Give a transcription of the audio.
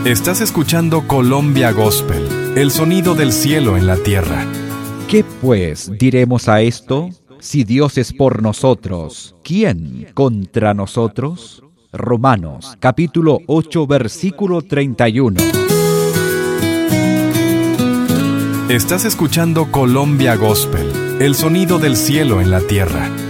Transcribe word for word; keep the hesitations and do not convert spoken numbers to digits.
Estás escuchando Colombia Gospel, el sonido del cielo en la tierra. ¿Qué pues diremos a esto? Si Dios es por nosotros, ¿quién contra nosotros? Romanos, capítulo ocho, versículo treinta y uno. Estás escuchando Colombia Gospel, el sonido del cielo en la tierra.